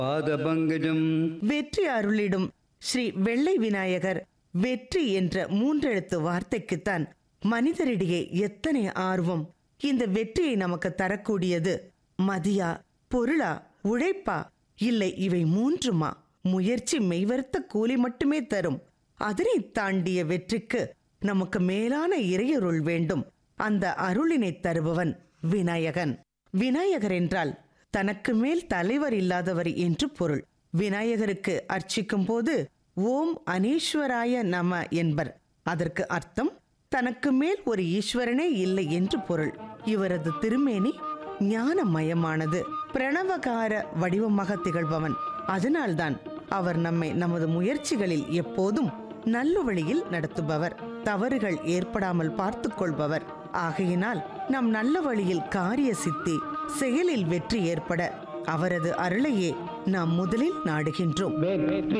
பாதபங்கஜம். வெற்றி அருளிடும் ஸ்ரீ வெள்ளை விநாயகர் வெற்றி என்ற மூன்றெழுத்து வார்த்தைக்குத்தான் மனிதரிடையே எத்தனை ஆர்வம். இந்த வெற்றியை நமக்கு தரக்கூடியது மதியா, பொருளா, உழைப்பா, இல்லை இவை மூன்றுமா? முயற்சி மெய்வருத்த கூலி மட்டுமே தரும். அதனை தாண்டிய வெற்றிக்கு நமக்கு மேலான இறையருள் வேண்டும். அந்த அருளினை தருபவன் விநாயகன். விநாயகர் என்றால் தனக்கு மேல் தலைவர் இல்லாதவர் என்று பொருள். விநாயகருக்கு அர்ச்சிக்கும் போது ஓம் அனீஸ்வராய நம என்பர். அதற்கு அர்த்தம் தனக்கு மேல் ஒரு ஈஸ்வரனே இல்லை என்று பொருள். இவரது திருமேனி ஞானமயமானது, பிரணவகார வடிவமாக திகழ்பவன். அதனால்தான் அவர் நம்மை நமது முயற்சிகளில் எப்போதும் நல்ல வழியில் நடத்துபவர், தவறுகள் ஏற்படாமல் பார்த்துக் கொள்பவர். ஆகையினால் நம் நல்ல வழியில் காரிய சித்தி, செயலில் வெற்றி ஏற்பட அவரது அருளையே நாம் முதலில் நாடுகின்றோம். வெற்றி